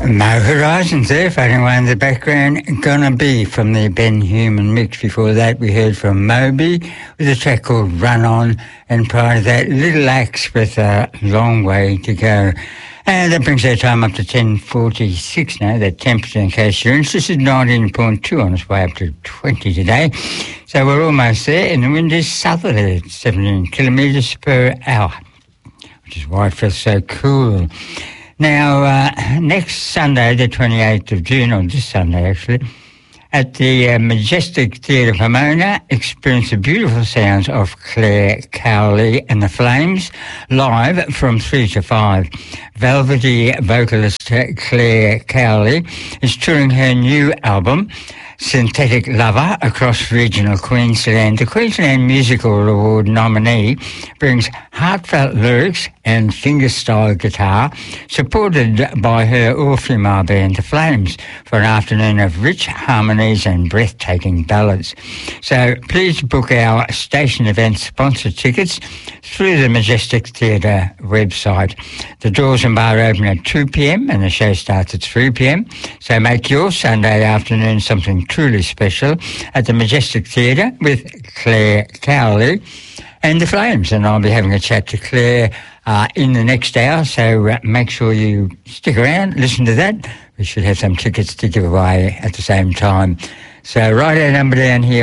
No Horizons there, fading away in the background. Gonna Be from the Ben Human mix. Before that, we heard from Moby with a track called Run On, and prior to that, Little Axe with A Long Way to Go. And that brings our time up to 10:46 now, that temperature in case you're interested, 19.2 on its way up to 20 today. So we're almost there, and the wind is southerly at 17 kilometres per hour, which is why it feels so cool. Now, next Sunday, the 28th of June, or this Sunday actually, at the Majestic Theatre Pomona, experience the beautiful sounds of Claire Cowley and the Flames, live from 3 to 5. Velvety vocalist Claire Cowley is touring her new album, Synthetic Lover, across regional Queensland. The Queensland Musical Award nominee brings heartfelt lyrics and fingerstyle guitar, supported by her all-female band, The Flames, for an afternoon of rich harmonies and breathtaking ballads. So please book our station event sponsor tickets through the Majestic Theatre website. The doors and bar open at 2 p.m. and the show starts at 3 p.m. So make your Sunday afternoon something truly special at the Majestic Theatre with Claire Cowley and the Flames. And I'll be having a chat to Claire in the next hour, so make sure you stick around, listen to that. We should have some tickets to give away at the same time. So write our number down here,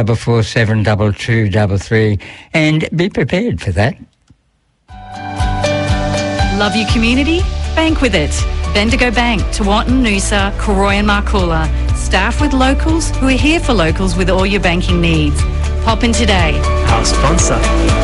54472233, and be prepared for that. Love your community? Bank with it. Bendigo Bank, Tewantin, Noosa, Koroi and Marcoola. Staff with locals who are here for locals with all your banking needs. Pop in today. Our sponsor.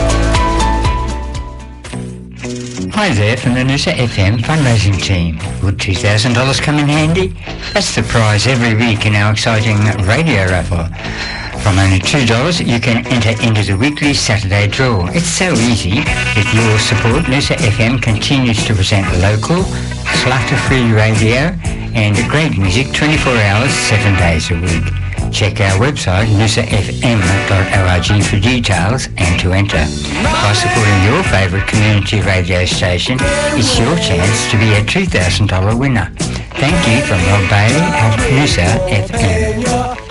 Hi there from the Noosa FM fundraising team. Would $2,000 come in handy? That's the prize every week in our exciting radio raffle. From only $2, you can enter into the weekly Saturday draw. It's so easy. With your support, Noosa FM continues to present local, clutter-free radio and great music 24 hours, 7 days a week. Check our website, noosafm.org, for details and to enter. By supporting your favourite community radio station, it's your chance to be a $2,000 winner. Thank you from Rob Bailey at Noosa FM.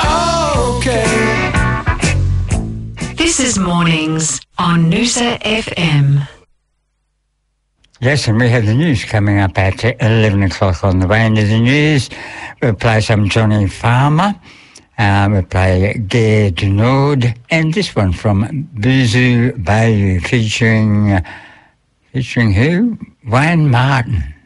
This is Mornings on Noosa FM. Yes, and we have the news coming up at 11 o'clock on the way into the news. We'll play some Johnny Farmer. We'll play Gare du Nord, and this one from Buzu Bayou featuring who? Wayne Martin.